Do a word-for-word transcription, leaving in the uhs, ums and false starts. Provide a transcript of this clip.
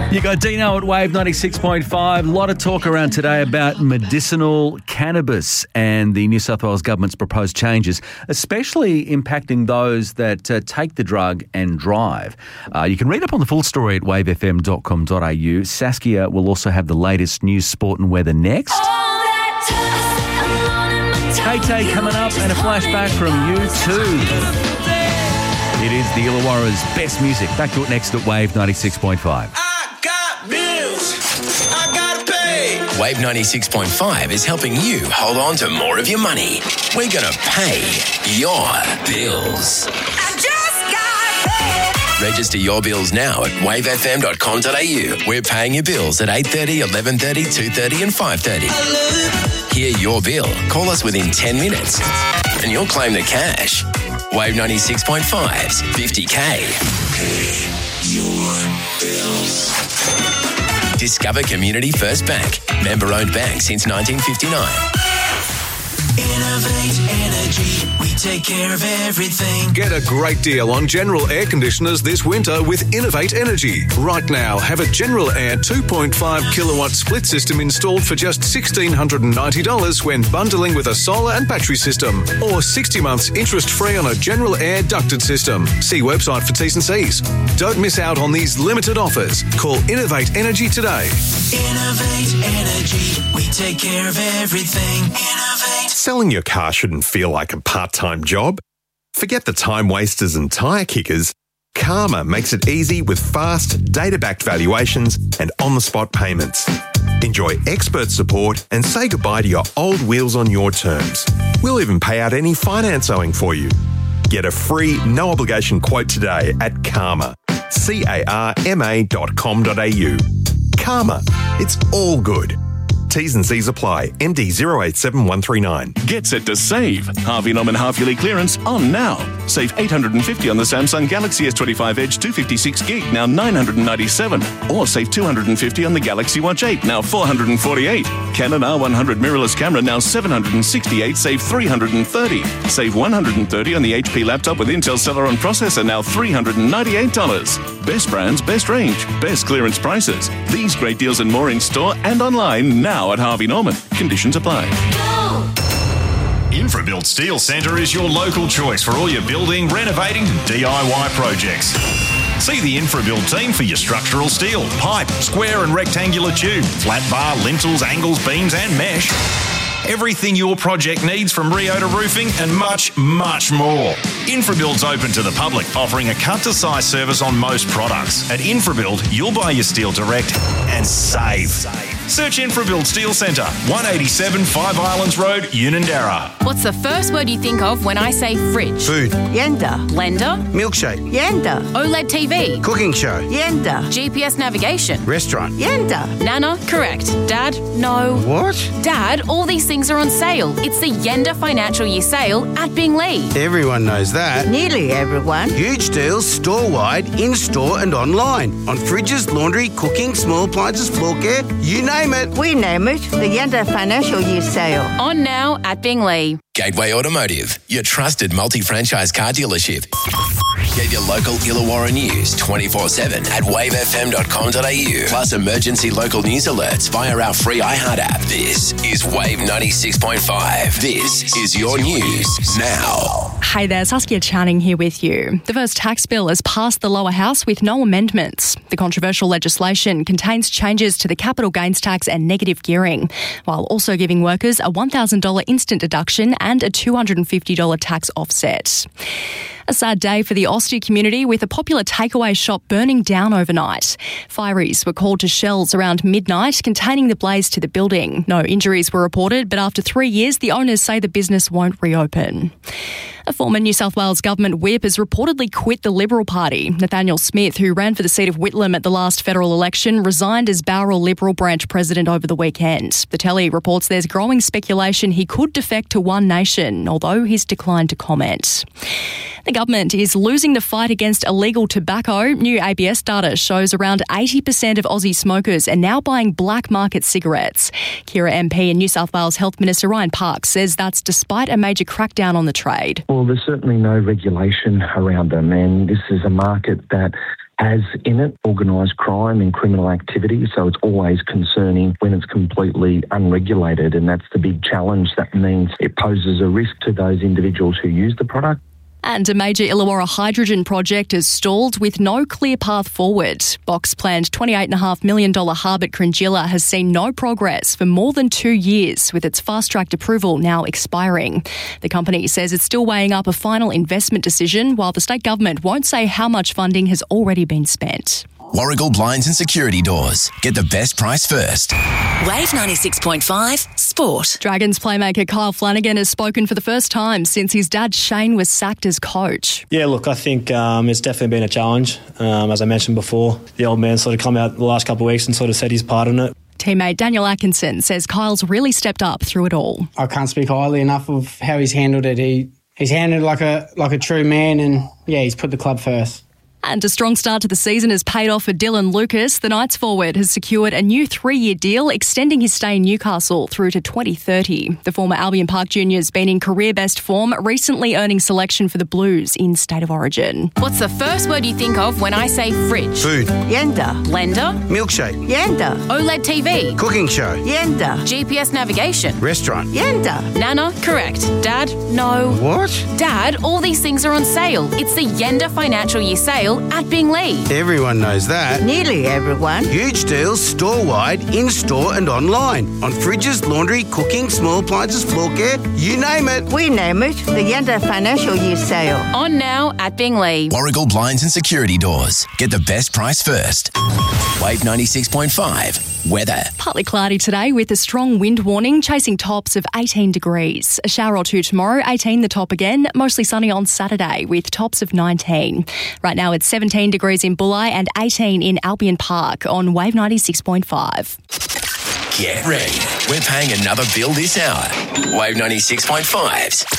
You got Dino at Wave ninety-six point five. A lot of talk around today about medicinal cannabis and the New South Wales government's proposed changes, especially impacting those that uh, take the drug and drive. Uh, you can read up on the full story at wave f m dot com dot a u. Saskia will also have the latest news, sport and weather next. Tay-Tay coming up and a flashback from U two. It is the Illawarra's best music. Back to it next at Wave ninety-six point five. I got bills. I gotta pay. Wave ninety-six point five is helping you hold on to more of your money. We're going to pay your bills. I just got paid. Register your bills now at wave f m dot com dot a u. We're paying your bills at eight thirty, eleven thirty, two thirty and five thirty. Hear your bill. Call us within ten minutes and you'll claim the cash. Wave ninety-six point five's fifty K. Pay your bills. Discover Community First Bank. Member-owned bank since nineteen fifty-nine. Innovate Energy. We take care of everything. Get a great deal on General Air Conditioners this winter with Innovate Energy. Right now, have a General Air two point five kilowatt split system installed for just one thousand six hundred ninety dollars when bundling with a solar and battery system. Or sixty months interest-free on a General Air ducted system. See website for T's and C's. Don't miss out on these limited offers. Call Innovate Energy today. Innovate Energy. We take care of everything. Innovate. Selling your car shouldn't feel like a part-time job. Forget the time wasters and tyre kickers. Karma makes it easy with fast, data-backed valuations and on-the-spot payments. Enjoy expert support and say goodbye to your old wheels on your terms. We'll even pay out any finance owing for you. Get a free, no-obligation quote today at Karma. C A R M A dot com dot a u. Karma. It's all good. T's and C's apply. M D zero eight seven one three nine. Get set to save. Harvey Norman half-yearly clearance on now. Save eight hundred fifty dollars on the Samsung Galaxy S twenty-five Edge two fifty-six gig, now nine hundred ninety-seven dollars. Or save two hundred fifty dollars on the Galaxy Watch eight, now four hundred forty-eight dollars. Canon R one hundred mirrorless camera, now seven hundred sixty-eight dollars, save three hundred thirty dollars. Save one hundred thirty dollars on the H P laptop with Intel Celeron processor, now three hundred ninety-eight dollars. Best brands, best range, best clearance prices. These great deals and more in store and online now at Harvey Norman. Conditions apply. InfraBuild Steel Centre is your local choice for all your building, renovating and D I Y projects. See the InfraBuild team for your structural steel, pipe, square and rectangular tube, flat bar, lintels, angles, beams and mesh. Everything your project needs from Rio to roofing and much, much more. InfraBuild's open to the public, offering a cut-to-size service on most products. At InfraBuild, you'll buy your steel direct and save. Search InfraBuild Steel Centre, one eighty-seven Five Islands Road, Unanderra. What's the first word you think of when I say fridge? Food. Yenda. Blender. Milkshake. Yenda. OLED T V. Cooking show. Yenda. G P S navigation. Restaurant. Yenda. Nana. Correct. Dad. No. What? Dad, all these things are on sale. It's the Yenda Financial Year Sale at Binglee. Everyone knows that. Nearly everyone. Huge deals store-wide, in-store and online. On fridges, laundry, cooking, small appliances, floor care, you name it. We name it the Yenda Financial Year Sale. On now at Binglee. Gateway Automotive, your trusted multi-franchise car dealership. Get your local Illawarra news twenty-four seven at wave f m dot com dot a u. Plus emergency local news alerts via our free iHeart app. This is Wave ninety-six point five. This is your news now. Hey there, Saskia Channing here with you. The first tax bill has passed the lower house with no amendments. The controversial legislation contains changes to the capital gains tax and negative gearing, while also giving workers a one thousand dollars instant deduction and a two hundred fifty dollars tax offset. A sad day for the Austie community with a popular takeaway shop burning down overnight. Fireys were called to shells around midnight, containing the blaze to the building. No injuries were reported, but after three years, the owners say the business won't reopen. A former New South Wales government whip has reportedly quit the Liberal Party. Nathaniel Smith, who ran for the seat of Whitlam at the last federal election, resigned as Bowral Liberal branch president over the weekend. The Telly reports there's growing speculation he could defect to One Nation, although he's declined to comment. The government is losing the fight against illegal tobacco. New A B S data shows around eighty percent of Aussie smokers are now buying black market cigarettes. Kira M P and New South Wales Health Minister Ryan Parks says that's despite a major crackdown on the trade. Well, there's certainly no regulation around them, and this is a market that has in it organised crime and criminal activity, so it's always concerning when it's completely unregulated, and that's the big challenge. That means it poses a risk to those individuals who use the product. And a major Illawarra hydrogen project is stalled with no clear path forward. Box planned twenty-eight point five million dollars hub at Cringilla has seen no progress for more than two years, with its fast-tracked approval now expiring. The company says it's still weighing up a final investment decision, while the state government won't say how much funding has already been spent. Warragul Blinds and Security Doors. Get the best price first. Wave ninety-six point five Sport. Dragons playmaker Kyle Flanagan has spoken for the first time since his dad Shane was sacked as coach. Yeah, look, I think um, it's definitely been a challenge. Um, as I mentioned before, the old man sort of come out the last couple of weeks and sort of said his part in it. Teammate Daniel Atkinson says Kyle's really stepped up through it all. I can't speak highly enough of how he's handled it. He he's handled it like a like a true man, and yeah, he's put the club first. And a strong start to the season has paid off for Dylan Lucas. The Knights forward has secured a new three-year deal, extending his stay in Newcastle through to twenty thirty. The former Albion Park junior has been in career-best form, recently earning selection for the Blues in State of Origin. What's the first word you think of when I say fridge? Food. Yenda. Blender? Milkshake. Yenda. OLED T V? Cooking show. Yenda. G P S navigation? Restaurant. Yenda. Nana? Correct. Dad? No. What? Dad, all these things are on sale. It's the Yenda Financial Year Sale at Binglee. Everyone knows that. Nearly everyone. Huge deals store-wide, in-store and online. On fridges, laundry, cooking, small appliances, floor care, you name it. We name it the Yenda Financial Year Sale. On now at Binglee. Warragul Blinds and Security Doors. Get the best price first. Wave ninety-six point five. Weather. Partly cloudy today with a strong wind warning, chasing tops of eighteen degrees. A shower or two tomorrow, eighteen the top again. Mostly sunny on Saturday with tops of nineteen. Right now it's seventeen degrees in Bulli and eighteen in Albion Park on Wave ninety-six point five. Get ready. We're paying another bill this hour. Wave ninety-six point five's